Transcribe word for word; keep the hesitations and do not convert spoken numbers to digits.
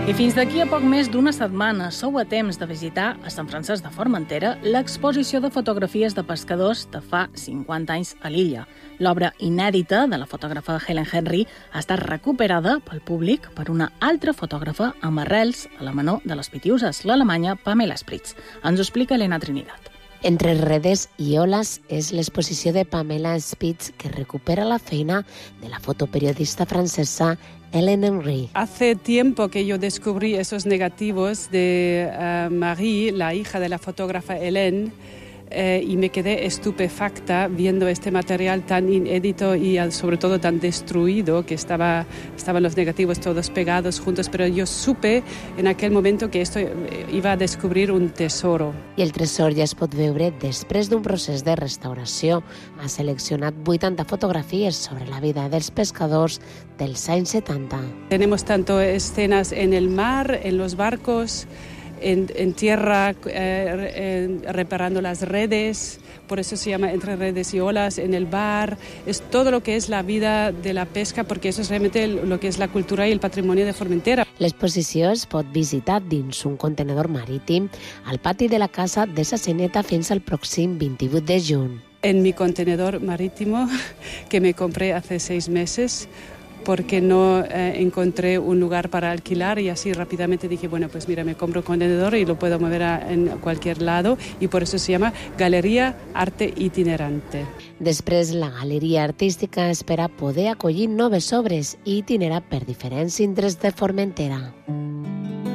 I fins d'aquí a poc més d'una setmana sou a temps de visitar a Sant Francesc de Formentera l'exposició de fotografies de pescadors de fa cinquanta anys a l'illa. L'obra inèdita de la fotògrafa Helen Henry ha estat recuperada pel públic per una altra fotògrafa amb arrels a la menor de les Pitiuses, l'alemanya Pamela Spritz. Ens ho explica Elena Trinidad. Entre redes i oles és l'exposició de Pamela Spitz que recupera la feina de la fotoperiodista francesa Helen Henry. Hace tiempo que yo descubrí esos negativos de uh, Marie, la hija de la fotógrafa Hélène, eh, y me quedé estupefacta viendo este material tan inédito y sobre todo tan destruido, que estaba, estaban los negativos todos pegados juntos, pero yo supe en aquel momento que esto iba a descobrir un tesoro. I el tresor ja es pot veure després d'un procés de restauració. Ha seleccionat vuitanta fotografies sobre la vida dels pescadors dels anys setanta. Tenemos tanto escenas en el mar, en los barcos, En, en tierra, eh, eh, reparando las redes, por eso se llama Entre redes y olas, en el bar, es todo lo que es la vida de la pesca, porque eso es realmente lo que es la cultura y el patrimonio de Formentera. L'exposició es pot visitar dins un contenedor marítim al pati de la casa de Sasseneta fins al pròxim vint-i-vuit de juny. En mi contenedor marítimo, que me compré hace seis meses, porque no eh, encontré un lugar para alquilar y así rápidamente dije, bueno, pues mira, me compro un contenedor y lo puedo mover a, en cualquier lado y por eso se llama Galeria Arte Itinerante. Després, la Galeria Artística espera poder acollir noves obres i itinerar per diferents indrets de Formentera.